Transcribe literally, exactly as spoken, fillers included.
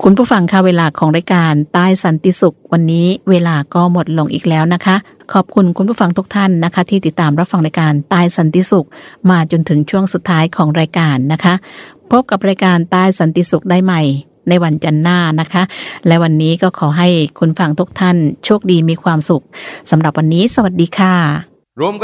คุณผู้ฟังค่ะเวลาของรายการใต้สันติสุขวันนี้เวลาก็หมดลงอีกแล้วนะคะขอบคุณคุณผู้ฟังทุกท่านนะคะที่ติดตามรับฟังรายการใต้สันติสุขมาจนถึงช่วงสุดท้ายของรายการนะคะพบกับรายการใต้สันติสุขได้ใหม่ในวันจันทร์หน้านะคะและวันนี้ก็ขอให้คุณฟังทุกท่านโชคดีมีความสุขสำหรับวันนี้สวัสดีค่ะ